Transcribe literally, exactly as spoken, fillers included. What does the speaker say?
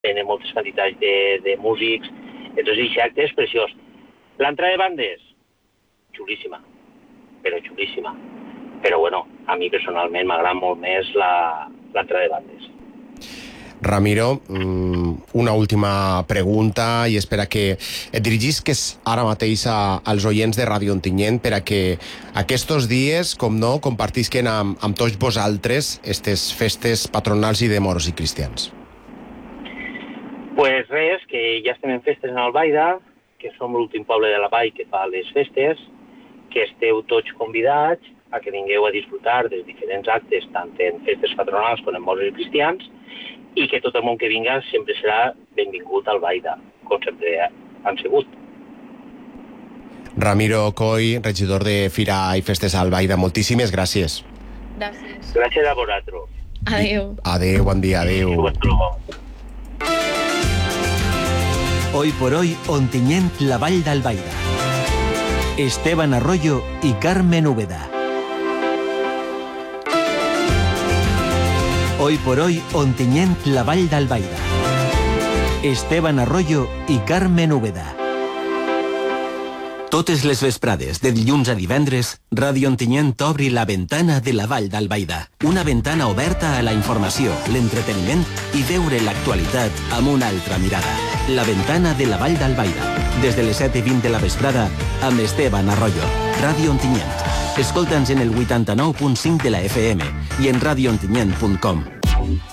tenen moltes quantitats de, de músics, entonces aquest acte és preciós. L'entrada de bandes, xulíssima, però xulíssima. Però bueno, a mi personalment m'agrada molt més l'entrada de bandes. Ramiro, una última pregunta i espera que et dirigisques ara mateix a, als oients de Ràdio Ontinyent per a que aquests dies, com no, compartisquen amb, amb tots vosaltres aquestes festes patronals i de moros i cristians. Pues res, que ja estem en festes en Albaida, que som l'últim poble de la vall que fa les festes, que esteu tots convidats a que vingueu a disfrutar dels diferents actes, tant en festes patronals com en moros i cristians, i que tot el món que vinga sempre serà benvingut al Albaida, com sempre han sigut. Ramiro Coll, regidor de Fira i Festes a Albaida, moltíssimes gràcies. Gràcies. Gràcies a vosaltres. Adéu. Adéu, bon dia, adéu. Hoy por hoy, Ontinyent, la Vall d'Albaida. Esteban Arroyo y Carmen Úbeda. Hoy por hoy, Ontinyent, la Vall d'Albaida. Esteban Arroyo i Carmen Úbeda. Totes les vesprades, de dilluns a divendres, Ràdio Ontinyent obri la ventana de la Vall d'Albaida. Una ventana oberta a la informació, l'entreteniment i veure l'actualitat amb una altra mirada. La ventana de la Vall d'Albaida. Des de les set i vint de la vesprada, amb Esteban Arroyo. Ràdio Ontinyent. Escolta'ns en el vuitanta-nou punt cinc de la F M i en radio ontinyent punt com.